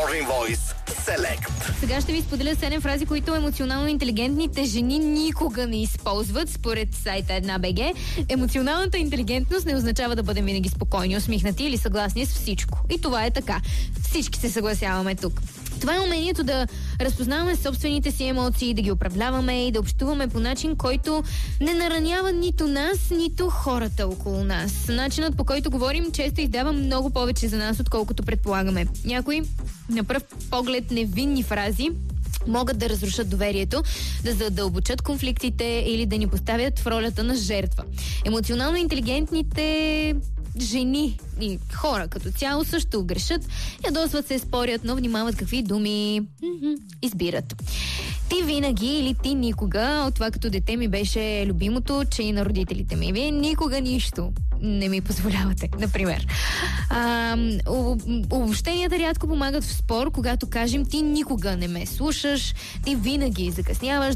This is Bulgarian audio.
Morning Voice Select. Сега ще ви споделя 7 фрази, които емоционално интелигентните жени никога не използват, според сайта 1BG. Емоционалната интелигентност не означава да бъдем винаги спокойни, усмихнати или съгласни с всичко. И това е така. Всички се съгласяваме тук. Това е умението да разпознаваме собствените си емоции, да ги управляваме и да общуваме по начин, който не наранява нито нас, нито хората около нас. Начинът, по който говорим, често издава много повече за нас, отколкото предполагаме. Някои, на пръв поглед, невинни фрази могат да разрушат доверието, да задълбочат конфликтите или да ни поставят в ролята на жертва. Емоционално интелигентните жени и хора като цяло също грешат, ядосват се, спорят, но внимават какви думи избират. Ти винаги или ти никога, от това като дете ми беше любимото, че и на родителите ми. Вие никога нищо не ми позволявате, например. Обобщенията рядко помагат в спор, когато кажем ти никога не ме слушаш, ти винаги закъсняваш,